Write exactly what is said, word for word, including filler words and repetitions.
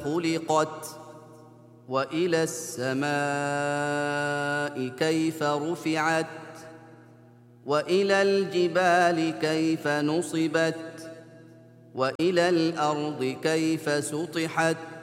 خُلِقَتْ وَإِلَى السَّمَاءِ كَيْفَ رُفِعَتْ وَإِلَى الْجِبَالِ كَيْفَ نُصِبَتْ وَإِلَى الْأَرْضِ كَيْفَ سُطِحَتْ